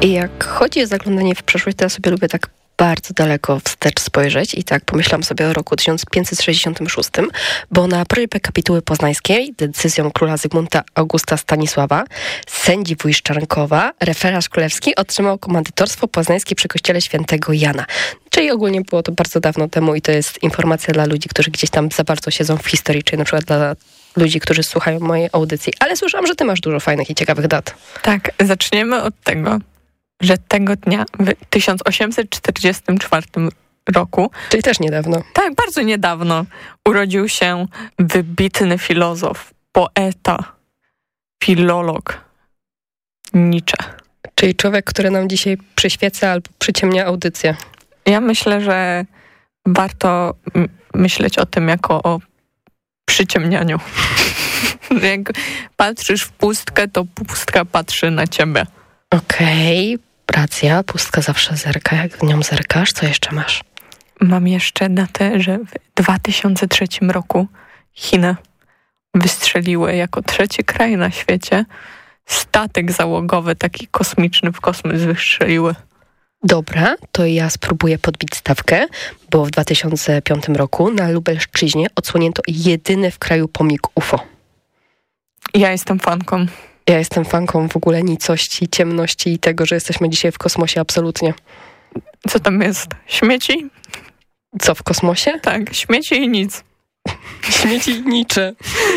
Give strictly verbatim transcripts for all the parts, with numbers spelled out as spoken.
I jak chodzi o zaglądanie w przeszłość, to ja sobie lubię tak bardzo daleko wstecz spojrzeć i tak pomyślałam sobie o roku tysiąc pięćset sześćdziesiątym szóstym, bo na prośbę kapituły poznańskiej decyzją króla Zygmunta Augusta Stanisława sędzi Wójszczankowa referasz królewski otrzymał komandytorstwo poznańskie przy kościele świętego Jana. Czyli ogólnie było to bardzo dawno temu i to jest informacja dla ludzi, którzy gdzieś tam za bardzo siedzą w historii, czyli na przykład dla ludzi, którzy słuchają mojej audycji. Ale słyszałam, że ty masz dużo fajnych i ciekawych dat. Tak, zaczniemy od tego, że tego dnia w tysiąc osiemset czterdziestym czwartym roku, czyli też niedawno. Tak, bardzo niedawno, urodził się wybitny filozof, poeta, filolog Nietzsche. Czyli człowiek, który nam dzisiaj przyświeca albo przyciemnia audycję. Ja myślę, że warto m- myśleć o tym jako o przyciemnianiu. Jak patrzysz w pustkę, to pustka patrzy na ciebie. Okej, okay, racja, pustka zawsze zerka. Jak w nią zerkasz, co jeszcze masz? Mam jeszcze datę, że w dwa tysiące trzecim roku Chiny wystrzeliły jako trzeci kraj na świecie statek załogowy, taki kosmiczny, w kosmos wystrzeliły. Dobra, to ja spróbuję podbić stawkę, bo w dwa tysiące piątym roku na Lubelszczyźnie odsłonięto jedyny w kraju pomnik U F O. Ja jestem fanką. Ja jestem fanką w ogóle nicości, ciemności i tego, że jesteśmy dzisiaj w kosmosie absolutnie. Co tam jest? Śmieci? Co, w kosmosie? Tak, śmieci i nic. Śmieci i nicze.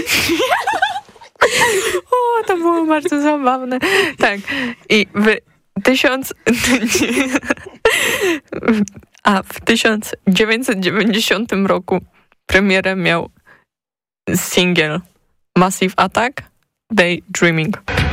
O, to było bardzo zabawne. Tak, i w tysiąc... A w tysiąc dziewięćset dziewięćdziesiątym roku premierę miał singiel Massive Attack, Daydreaming.